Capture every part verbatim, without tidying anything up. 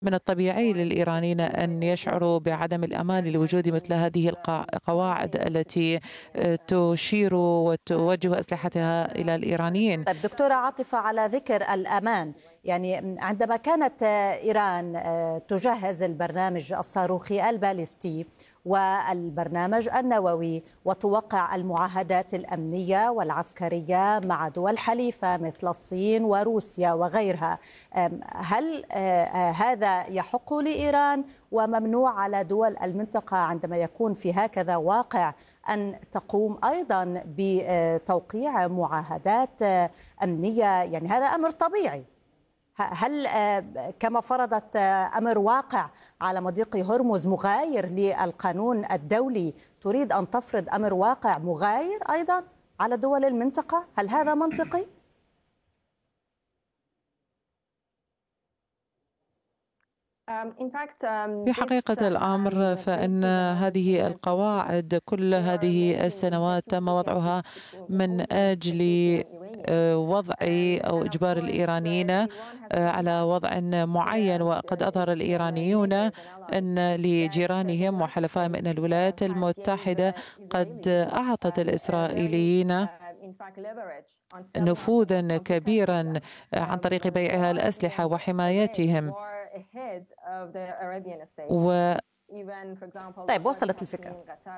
من الطبيعي للإيرانيين أن يشعروا بعدم الأمان لوجود مثل هذه القواعد التي تشير وتوجه أسلحتها إلى الإيرانيين. طيب دكتورة عاطفة، على ذكر الأمان، يعني عندما كانت إيران تجهز البرنامج الصاروخي الباليستي والبرنامج النووي وتوقع المعاهدات الأمنية والعسكرية مع دول حليفة مثل الصين وروسيا وغيرها، هل هذا يحق لإيران وممنوع على دول المنطقة عندما يكون في هكذا واقع أن تقوم أيضا بتوقيع معاهدات أمنية؟ يعني هذا أمر طبيعي. هل كما فرضت أمر واقع على مضيق هرمز مغاير للقانون الدولي تريد أن تفرض أمر واقع مغاير أيضا على دول المنطقة؟ هل هذا منطقي؟ في حقيقة الأمر فإن هذه القواعد كل هذه السنوات تم وضعها من أجل وضع أو إجبار الإيرانيين على وضع معين، وقد أظهر الإيرانيون أن لجيرانهم وحلفائهم أن الولايات المتحدة قد أعطت الإسرائيليين نفوذا كبيرا عن طريق بيعها الأسلحة وحمايتهم. و طيب وصلت الفكرة.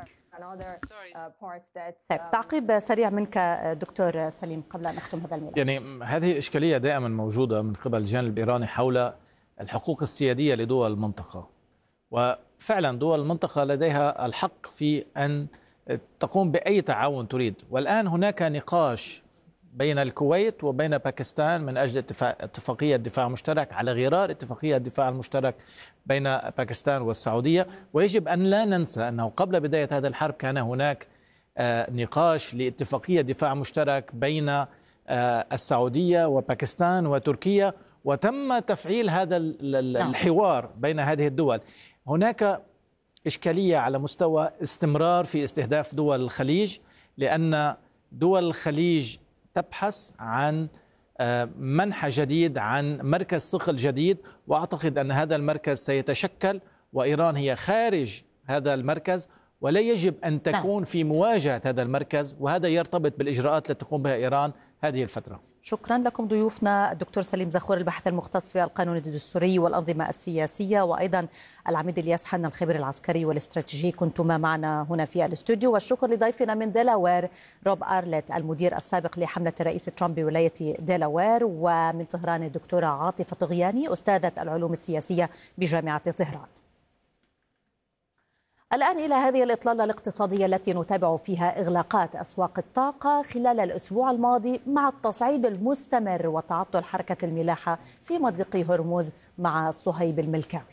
طيب تعقيب سريع منك دكتور سليم قبل أن نختم هذا الملف. يعني هذه الإشكالية دائما موجودة من قبل الجانب الإيراني حول الحقوق السيادية لدول المنطقة، وفعلا دول المنطقة لديها الحق في أن تقوم بأي تعاون تريد. والآن هناك نقاش بين الكويت وبين باكستان من أجل اتفاقية دفاع مشترك على غرار اتفاقية الدفاع المشترك بين باكستان والسعودية. ويجب أن لا ننسى أنه قبل بداية هذا الحرب كان هناك نقاش لاتفاقية دفاع مشترك بين السعودية وباكستان وتركيا، وتم تفعيل هذا الحوار بين هذه الدول. هناك إشكالية على مستوى استمرار في استهداف دول الخليج، لأن دول الخليج تبحث عن منحى جديد، عن مركز صقل جديد، وأعتقد أن هذا المركز سيتشكل وإيران هي خارج هذا المركز، ولا يجب أن تكون في مواجهة هذا المركز، وهذا يرتبط بالإجراءات التي تقوم بها إيران هذه الفترة. شكرا لكم ضيوفنا الدكتور سليم زخور الباحث المختص في القانون الدستوري والأنظمة السياسية، وأيضا العميد الياس حنا الخبير العسكري والاستراتيجي، كنتما معنا هنا في الاستوديو. والشكر لضيفنا من ديلاوير روب أرلت المدير السابق لحملة الرئيس ترامب بولاية ديلاوير، ومن طهران الدكتورة عاطفة طغياني أستاذة العلوم السياسية بجامعة طهران. الآن إلى هذه الإطلالة الاقتصادية التي نتابع فيها إغلاقات أسواق الطاقة خلال الأسبوع الماضي مع التصعيد المستمر وتعطل حركة الملاحة في مضيق هرمز مع صهيب الملكاوي.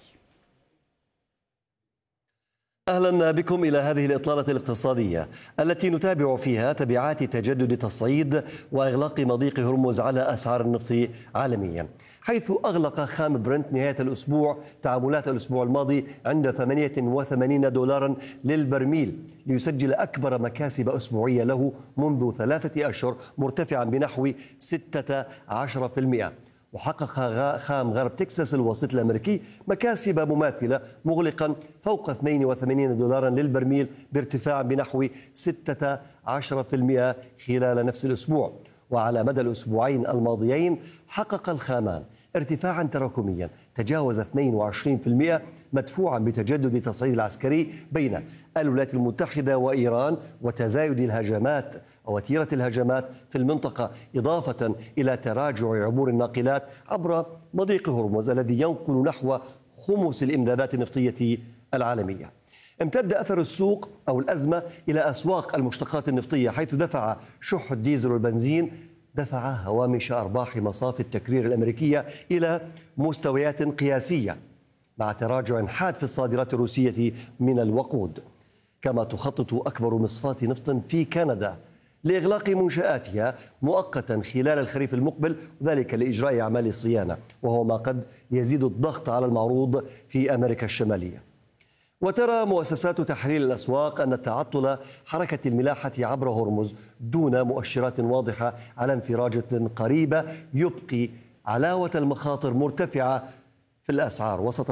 أهلا بكم إلى هذه الإطلالة الاقتصادية التي نتابع فيها تبعات تجدد تصعيد وإغلاق مضيق هرمز على أسعار النفط عالميا، حيث أغلق خام برنت نهاية الأسبوع تعاملات الأسبوع الماضي عند ثمانية وثمانين دولارا للبرميل، ليسجل أكبر مكاسب أسبوعية له منذ ثلاثة أشهر، مرتفعا بنحو ستة عشر بالمئة. وحقق خام غرب تكساس الوسيط الأمريكي مكاسب مماثلة، مغلقا فوق اثنين وثمانين دولارا للبرميل بارتفاع بنحو ستة عشر بالمئة خلال نفس الأسبوع. وعلى مدى الأسبوعين الماضيين حقق الخامان ارتفاعا تراكميا تجاوز اثنين وعشرين بالمئة، مدفوعا بتجدد التصعيد العسكري بين الولايات المتحدة وإيران وتزايد الهجمات أو وتيرة الهجمات في المنطقة، إضافة إلى تراجع عبور الناقلات عبر مضيق هرمز الذي ينقل نحو خمس الإمدادات النفطية العالمية. امتد أثر السوق أو الأزمة إلى أسواق المشتقات النفطية، حيث دفع شح الديزل والبنزين دفع هوامش أرباح مصافي التكرير الأمريكية إلى مستويات قياسية، مع تراجع حاد في الصادرات الروسية من الوقود. كما تخطط أكبر مصفاة نفط في كندا لإغلاق منشآتها مؤقتا خلال الخريف المقبل، ذلك لإجراء أعمال الصيانة، وهو ما قد يزيد الضغط على المعروض في أمريكا الشمالية. وترى مؤسسات تحليل الأسواق أن تعطل حركة الملاحة عبر هرمز دون مؤشرات واضحة على انفراجة قريبة يبقي علاوة المخاطر مرتفعة في في الأسعار وسط